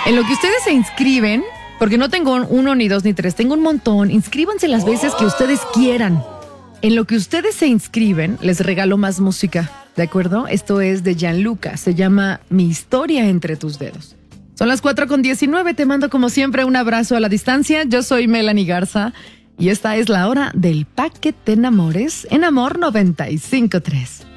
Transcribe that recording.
En lo que ustedes se inscriben, porque no tengo uno, ni dos, ni tres, tengo un montón. Inscríbanse las veces que ustedes quieran. En lo que ustedes se inscriben, les regalo más música, ¿de acuerdo? Esto es de Gianluca, se llama Mi historia entre tus dedos. Son las 4:19, te mando como siempre un abrazo a la distancia. Yo soy Melanie Garza y esta es la hora del Pa' que te enamores en Amor 95.3.